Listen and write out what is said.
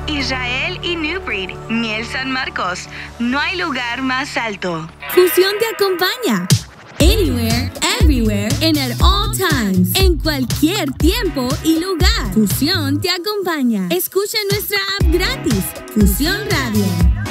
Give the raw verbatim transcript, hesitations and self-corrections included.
Israel y New Breed, Miel San Marcos. No hay lugar más alto. Fusión te acompaña. Anywhere, everywhere, and at all times. En cualquier tiempo y lugar. Fusión te acompaña. Escucha nuestra app gratis. Fusión Radio.